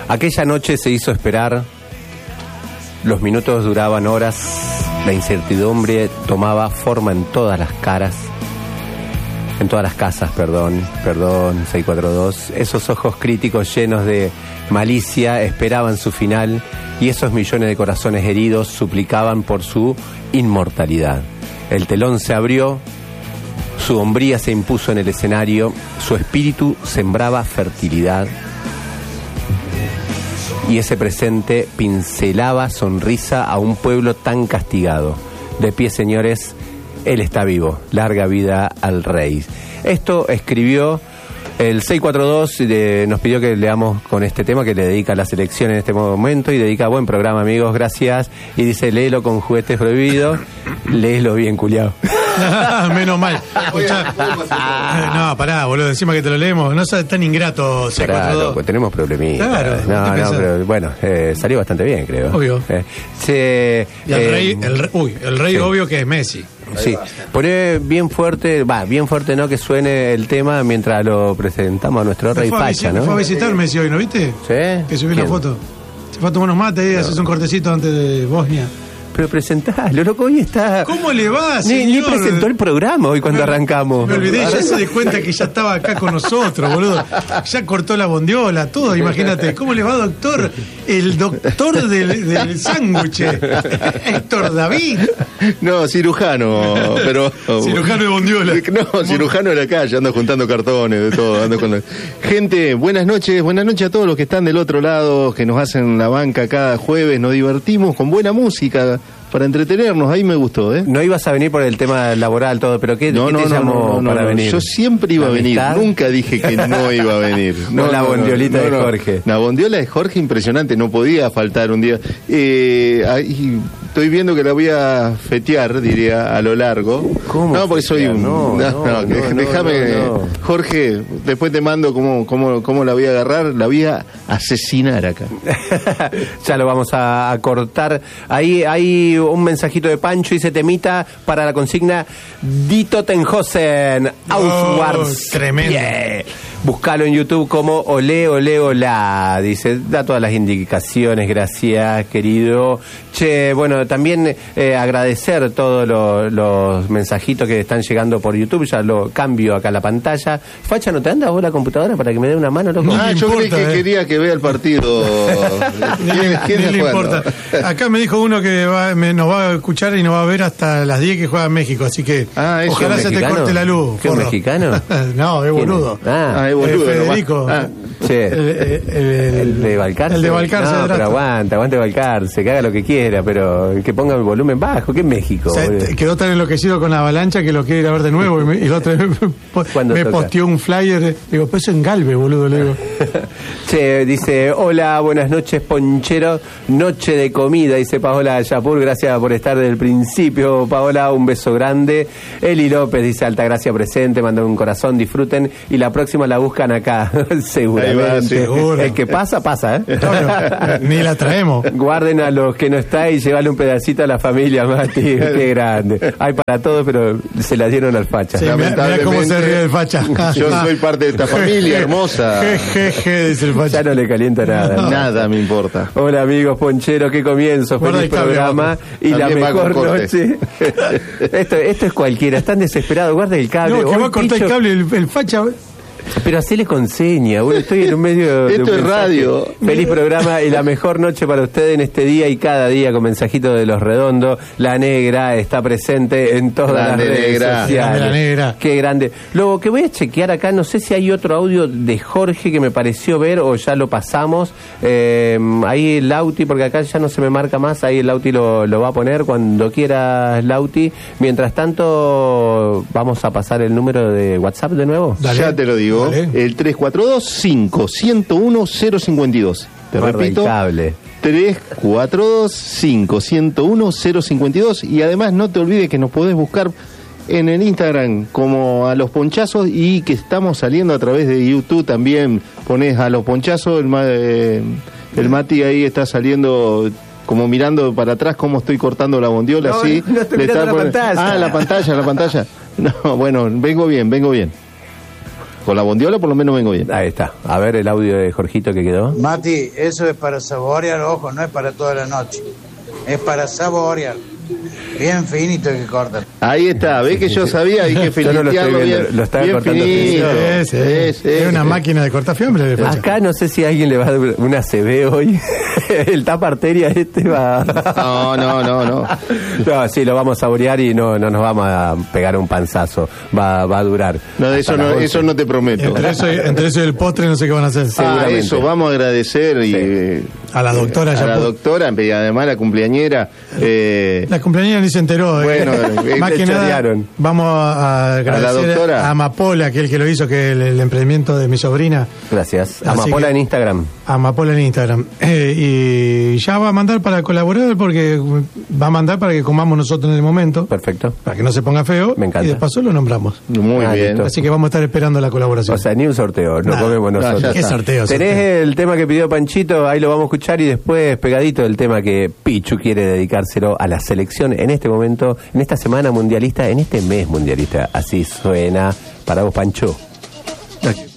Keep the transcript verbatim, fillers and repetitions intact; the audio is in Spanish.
Aquella noche se hizo esperar, los minutos duraban horas, la incertidumbre tomaba forma en todas las caras, en todas las casas, perdón, perdón, seiscientos cuarenta y dos. Esos ojos críticos llenos de malicia esperaban su final y esos millones de corazones heridos suplicaban por su inmortalidad. El telón se abrió, su hombría se impuso en el escenario, su espíritu sembraba fertilidad y ese presente pincelaba sonrisa a un pueblo tan castigado. De pie, señores, él está vivo. Larga vida al rey. Esto escribió el seiscientos cuarenta y dos, de, nos pidió que leamos con este tema que le dedica a la selección en este momento y dedica buen programa, amigos, gracias. Y dice, léelo con juguetes prohibidos, léelo bien, culiao. Menos mal. Escuchá. No, pará, boludo, encima que te lo leemos. No sos tan ingrato, seiscientos cuarenta y dos. Pues tenemos problemitas. Claro. No, no, pero bueno, eh, salió bastante bien, creo. Obvio. Eh, se, y el eh, rey, el rey, uy, el rey sí. Obvio que es Messi. Sí, poné bien fuerte, va, bien fuerte, ¿no? Que suene el tema mientras lo presentamos a nuestro rey Pacha, ¿no? Fue a visitar Messi hoy, ¿no viste? Sí. Que subió una foto. Se fue a tomar unos mates y no. haces un cortecito antes de Bosnia. Pero presentalo, loco, hoy está... ¿Cómo le va, ni, ni presentó el programa hoy cuando me, arrancamos. Me olvidé, ya se dio cuenta que ya estaba acá con nosotros, boludo. Ya cortó la bondiola, todo, imagínate. ¿Cómo le va, doctor? El doctor del, del sándwich, Héctor David. No, cirujano, pero... Cirujano de bondiola. No, cirujano de la calle, ando juntando cartones, de todo. Ando con... Gente, buenas noches, buenas noches a todos los que están del otro lado, que nos hacen la banca cada jueves, nos divertimos con buena música. Para entretenernos, ahí me gustó, ¿eh? No ibas a venir por el tema laboral, todo, pero ¿qué, no, ¿qué no, te no, llamó no, no, para no, venir? Yo siempre iba a venir, ¿Amistad? Nunca dije que no iba a venir. No, no la bondiolita no, no, de no. Jorge. La bondiola de Jorge impresionante, no podía faltar un día. Eh, ahí estoy viendo que la voy a fetear, diría, a lo largo. ¿Cómo? No, porque soy un... No, no, no, no, no, déjame, no, no. Jorge, después te mando cómo, cómo, cómo la voy a agarrar, la voy a asesinar acá. Ya lo vamos a, a cortar. Ahí hay un mensajito de Pancho, dice temita para la consigna Dito Tenhosen Auswards. Oh, tremendo. Yeah. Buscalo en YouTube como Olé, Olé, Olá. Dice, da todas las indicaciones, gracias, querido. Che, bueno, también eh, agradecer todos los, los mensajitos que están llegando por YouTube. Ya lo cambio acá la pantalla. Facha, ¿no te anda vos la computadora para que me dé una mano, loco? Ah, yo importa, creí que eh. quería que vea el partido. ¿Quién, quién Ni es le jugando? importa. Acá me dijo uno que va, me, nos va a escuchar y nos va a ver hasta las diez que juega México, así que Ah, ¿eso ojalá es se te mexicano? corte la luz. ¿Qué, un forro. mexicano? No, es boludo. Ah, Ah, es boludo. Eh, Federico. Ah, sí. El, el, el, El de Balcarce. El de Balcarce. No, de pero Drasto. aguanta, aguante Balcarce, que haga lo que quiera, pero que ponga el volumen bajo, que es México. O sea, boludo. te- quedó tan enloquecido con la avalancha que lo quiere ir a ver de nuevo. Y, me, y la otra vez me, po- ¿Cuándo me toca? posteó un flyer. Digo, pues eso en Galve, boludo. Le digo. Che, dice, hola, buenas noches, ponchero, noche de comida, dice Paola Yapur, gracias por estar desde el principio, Paola, un beso grande. Eli López dice, Altagracia presente, mandó un corazón, disfruten, y la próxima la buscan acá, seguramente. Ahí va, seguro. El que pasa, pasa, ¿eh? No, ni la traemos. Guarden a los que no está y llevarle un pedacito a la familia, Mati, qué grande. Hay para todos, pero se la dieron al facha. Sí, mirá, mirá cómo se ríe el facha. Yo soy parte de esta familia hermosa. Jejeje, dice el Ya facha. no le calienta nada. Nada me importa. Hola amigos poncheros, qué comienzo, Guarda feliz el cable programa abajo. y la También va mejor con corte. noche. esto, esto es cualquiera, están desesperados, guarda el cable. No, que Hoy, va a cortar Picho, el cable el, el facha. pero hacele con seña, boludo, estoy en un medio de Esto un es mensaje. radio. Feliz programa y la mejor noche para ustedes en este día y cada día con mensajito de Los Redondos. La Negra está presente en todas Grande, las redes Negra. sociales. Grande, la Negra. Qué grande. Luego que voy a chequear acá, no sé si hay otro audio de Jorge que me pareció ver o ya lo pasamos. Eh, ahí el Lauti, porque acá ya no se me marca más, ahí el Lauti lo, lo va a poner cuando quieras, Lauti. Mientras tanto, vamos a pasar el número de WhatsApp de nuevo. Dale. Ya te lo digo. Dale. El tres cuatro dos, cinco, uno cero uno, cero cinco dos. Te Guarda el repito. cable. tres cuatro dos, cinco, uno cero uno, cero cinco dos. Y además no te olvides que nos podés buscar en el Instagram como A Los Ponchazos y que estamos saliendo a través de YouTube también. Ponés A Los Ponchazos, el, ma- eh, el Mati ahí está saliendo como mirando para atrás cómo estoy cortando la bondiola. No, así. no estoy Le mirando está la poniendo- pantalla. Ah, la pantalla, la pantalla. No, bueno, vengo bien, vengo bien. Con la bondiola por lo menos vengo bien. Ahí está. A ver el audio de Jorgito que quedó. Mati, eso es para saborear, ojo, no es para toda la noche. Es para saborear. Bien finito que cortan. Ahí está, ve que yo sabía, hay que Yo no lo estoy filetearlo viendo, bien, lo estaba bien cortando finito. Sí, sí. Sí, sí. Es una máquina de cortar fiambre. de fecha. Acá no sé si a alguien le va a dar una C B hoy. El tapa arteria este va. No, no, no, no. No, sí, lo vamos a saborear y no, no nos vamos a pegar un panzazo. Va, va a durar. No, de hasta eso no, las once. eso no te prometo. Entre eso, y, entre eso y el postre no sé qué van a hacer. Ah, seguramente. eso, vamos a agradecer y, Sí. eh, A la doctora a ya la pudo- doctora y además la cumpleañera. Eh, La cumpleañera ni se enteró. eh. Bueno, eh, más le que nada, chorearon. vamos a agradecer doctora. a Amapola, que es el que lo hizo, que es el, el emprendimiento de mi sobrina. Gracias. Así Amapola que- en Instagram. Amapola en Instagram. Eh, y ya va a mandar para colaborar, porque va a mandar para que comamos nosotros en el momento, Perfecto. para que no se ponga feo. Me encanta. Y de paso lo nombramos. muy Ah, bien. listo. Así que vamos a estar esperando la colaboración. O sea, ni un sorteo, lo Nada. comemos No, nosotros. ya ¿Qué está. sorteo? Tenés sorteo? el tema que pidió Panchito, ahí lo vamos a escuchar y después pegadito el tema que Pichu quiere dedicárselo a la selección en este momento, en esta semana mundialista, en este mes mundialista. Así suena para vos, Pancho. Aquí.